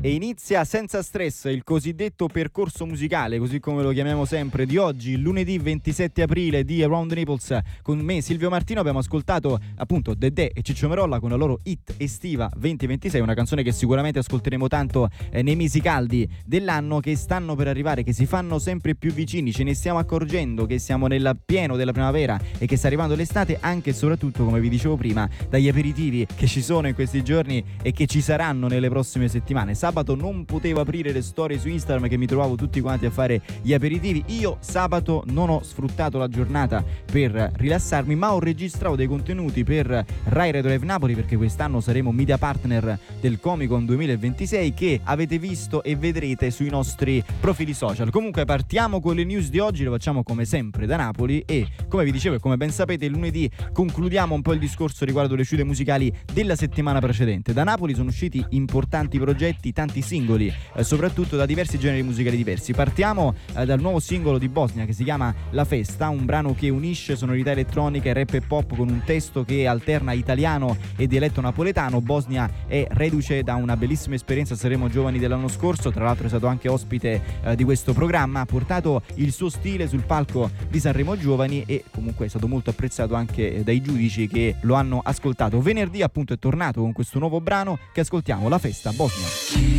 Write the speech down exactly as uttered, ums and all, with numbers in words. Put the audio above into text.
E inizia senza stress il cosiddetto percorso musicale, così come lo chiamiamo sempre, di oggi, lunedì ventisette aprile di Around the Naples. Con me Silvio Martino abbiamo ascoltato appunto Dedè e Ciccio Merolla con la loro hit estiva duemilaventisei, una canzone che sicuramente ascolteremo tanto eh, nei mesi caldi dell'anno che stanno per arrivare, che si fanno sempre più vicini. Ce ne stiamo accorgendo che siamo nel pieno della primavera e che sta arrivando l'estate, anche e soprattutto, come vi dicevo prima, dagli aperitivi che ci sono in questi giorni e che ci saranno nelle prossime settimane. Sabato non potevo aprire le storie su Instagram, che mi trovavo tutti quanti a fare gli aperitivi. Io sabato non ho sfruttato la giornata per rilassarmi, ma ho registrato dei contenuti per Rai Radio Live Napoli, perché quest'anno saremo media partner del Comic-Con duemilaventisei, che avete visto e vedrete sui nostri profili social. Comunque partiamo con le news di oggi, lo facciamo come sempre da Napoli e, come vi dicevo e come ben sapete, lunedì concludiamo un po' il discorso riguardo le uscite musicali della settimana precedente. Da Napoli sono usciti importanti progetti, tanti singoli, eh, soprattutto da diversi generi musicali diversi. Partiamo eh, dal nuovo singolo di Bosnia che si chiama La Festa, un brano che unisce sonorità elettronica, rap e pop con un testo che alterna italiano e dialetto napoletano. Bosnia è reduce da una bellissima esperienza a Sanremo Giovani dell'anno scorso, tra l'altro è stato anche ospite eh, di questo programma, ha portato il suo stile sul palco di Sanremo Giovani e comunque è stato molto apprezzato anche dai giudici che lo hanno ascoltato. Venerdì appunto è tornato con questo nuovo brano che ascoltiamo, La Festa, Bosnia.